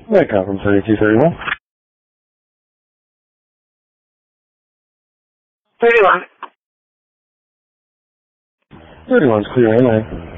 That call from 3231. 31. 31's clear, amen.